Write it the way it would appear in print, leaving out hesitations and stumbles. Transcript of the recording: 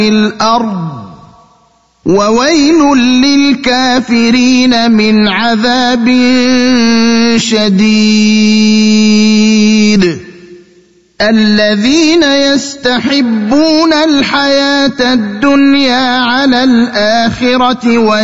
الأرض وويل للكافرين من عذاب شديد الذين يستحبون الحياة الدنيا على الآخرة